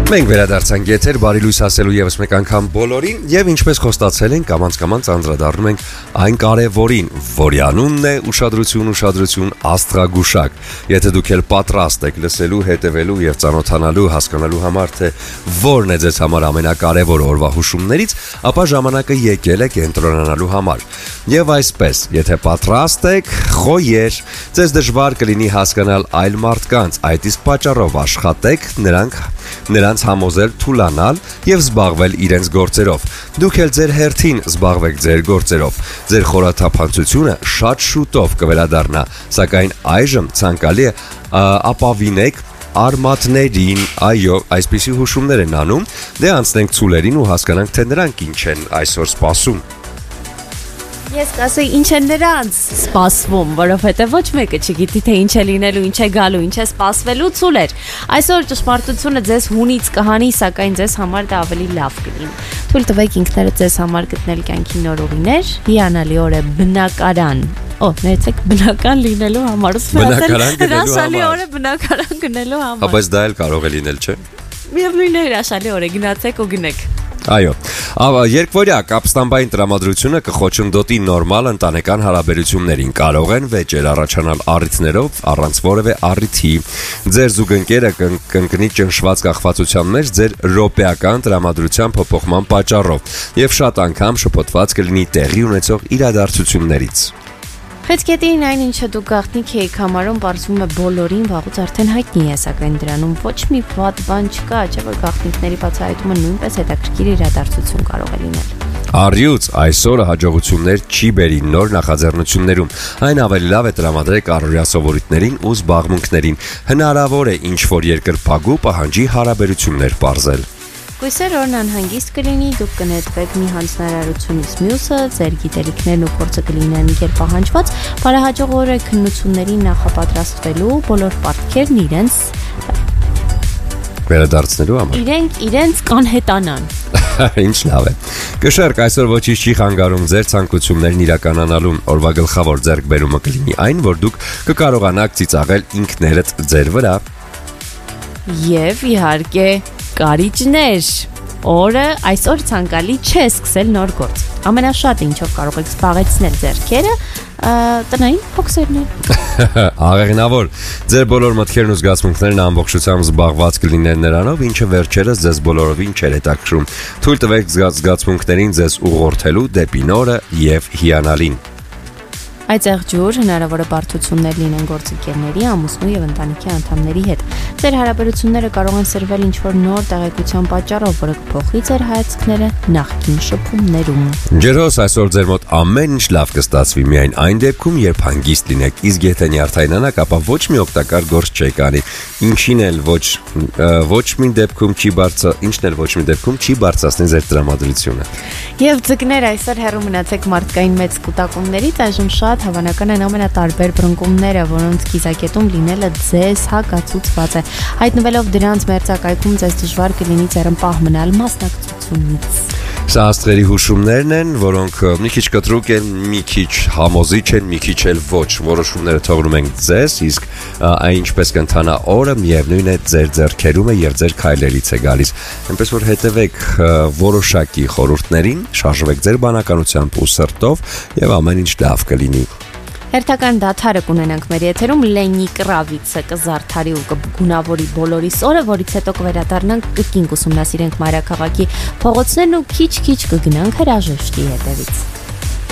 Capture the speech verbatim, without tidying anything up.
Մենք վերադարձանք եթեր, բարի լույս ասելու եւս մեկ անգամ բոլորին եւ ինչպես խոստացել ենք, կամաց-կամաց անդրադառնում ենք այն կարեւորին, որի անունն է ուշադրություն, ուշադրություն, աստղագուշակ։ Եթե դուք էլ պատրաստ եք լսելու, հետևելու եւ ծանոթանալու, հասկանալու համար, թե որն է ձեզ համար ամենակարևորը օրվա հուշումներից, ապա ժամանակը եկել է կենտրոնանալու համար։ Եվ այսպես, եթե պատրաստ եք, խոյեր, ձեզ դժվար կլինի հասկանալ այլ մարդկանց, այդ իսկ պատճառով աշխատեք նրանք նրանց համոզել թուլանալ եւ զբաղվել իրենց գործերով։ Դուք էլ ձեր հերթին զբաղվեք ձեր գործերով։ Ձեր խորաթափանցությունը շատ շուտով կվերադառնա, սակայն այժմ ցանկալի է ապավինեք արմատներին, այո, այսպիսի հուշումներ են անում, դե անցնենք ցուլերին ու հասկանանք, թե նրանք ինչ են այսօր սպասում։ Ես կասեի ինչ է նրանց սպասվում, որովհետև ոչ մեկը չգիտի, թե ինչ է լինելու, ինչ է գալու, ինչ է սպասվելու ցուլեր։ Այսօր ճշմարտությունը ձեզ հունից կհանի, սակայն ձեզ համար դա ավելի լավ կլինի։ Թույլ տվեք ինքներդ ձեզ համար գտնել կյանքի նոր ուղիներ, հիանալի օր է բնակարան։ Օ, ներեցեք, բնական լինելու համար, հրաշալի օր է բնակարան գնելու համար։ Բայց դա էլ կարող է լինել, չէ՞։ Միևնույն է, հրաշալի օր է, գնացեք ու գնեք։ Այո, երկվորյա կապստամբային տրամադրությունը կխոչընդոտի նորմալ ընտանեկան հարաբերություններին, կարող են վեճեր առաջանալ առիթներով առանց որևէ առիթի։ Ձեր զուգընկերը կընկնի ճնշված կախվածության մեջ ձեր րոպեական տրամադրության փոփոխման պատճառով եւ շատ անգամ շփոթված կլինի տեղի ունեցող իրադարձություններից։ Խեցգետին այն ինչը դուք գաղտնիք եք համարում, պարզվում է բոլորին վաղուց արդեն հայտնի է, սակայն դրանում ոչ մի վատ բան չկա, չէ՞ որ գաղտնիքների բացահայտումը նույնպես հետաքրքիր իրադարձություն կարող է լինել։ Առյուծ այսօրը հաջողություններ չի բերի նոր նախաձեռնություններում, այն ավելի լավ է տրամադրեք առօրյա սովորույթներին ու զբաղմունքներին, հնարավոր է ինչ-որ երկրպագու պահանջի հարաբերություններ պարզել։ Կույսեր օրն անհանգիստ կլինի, դուք կնետվեք մի հանձնարարությունից մյուսը, ձեր գիտելիքներն ու փորձը կլինեն երբահանջված, բարեհաջող օր է քննություններին նախապատրաստվելու, բոլոր պարտքերն իրենց վերադարձնելու համար։ Իրենք իրենց կանհետանան։ Ինչ լավ է։ Կշերք, այսօր ոչինչ չի խանգարում ձեր ցանկություններն իրականանալուն, օրվա գլխավոր ձեռքբերումը կլինի այն, որ դուք կկարողանաք ծիծաղել ինքներդ ձեր վրա։ Եվ իհարկե կարիճներ, օրը այսօր ցանկալի չէ սկսել նոր գործ։ Ամենաշատը ինչով կարող եք զբաղեցնել ձեռքերը, տնային փոքսերն են։ Աղեղնավոր, ձեր բոլոր մտքերն ու զգացմունքներն ամբողջությամբ զբաղված կլինեն նրանով, ինչը վերջերս ձեզ բոլորովին չէր հետաքրքրում։ Թույլ տվեք զգացմունքներին ձեզ ուղղորդելու դեպի նորը եւ հիանալին։ Այդեղ ջուր հնարավոր է բարդություններ լինեն գործընկերների, ամուսնու եւ ընտանիքի անդամների հետ։ Ձեր հարաբերությունները կարող են սրվել ինչ-որ նոր տեղեկության պատճառով, որը կփոխի ձեր հայացքները նախկին շփումներում։ Ջերոս, այսօր ձեր մոտ ամեն ինչ լավ կստացվի, միայն այն դեպքում, երբ հանգիստ լինեք, իսկ եթե նյարդայնանաք, ապա ոչ մի օգտակար գործ չեք անի։ Ինչին էլ ոչ ոչ մի դեպքում չի բարձր, ինչն էլ ոչ մի դեպքում չի բարձրացնի ձեր տրամադրությունը։ Եվ ձկներ, այսօր հեռու մնացեք մարդկային մեծ կուտակումներից, այժմ շատ հավանական են ամենատարբեր բռնկումները, որոնց կիզակետում լինելը ձեզ հակացուցված է։ Հայտնվելով դրանց մերձակայքում ձեզ դժվար կլինի ձեռնպահ մնալ մասնակցությունից։ Սա աստղերի հուշումներն են, որոնք մի քիչ կտրուկ են, մի քիչ համոզիչ են, մի քիչ էլ ոչ։ Որոշումները թողնում ենք ձեզ, իսկ այն ինչպես կընթանա օրը, միևնույն է ձեր ձեռքերում է եւ ձեր քայլերից է գալիս։ Այնպես որ հետևեք որոշակի խորհուրդներին, շարժվեք ձեր բանականությամբ ու սրտով եւ ամեն ինչ լավ կլինի։ Հերթական դադարը կունենանք մեր եթերում, Լենի Կրավիցը կզարդարի ու կգունավորի բոլորիս օրը, որից հետո կվերադառնանք կկինք ուսումնասիրենք մայրաքաղաքի փողոցներն ու քիչ-քիչ կգնանք հրաժեշտի հետևից։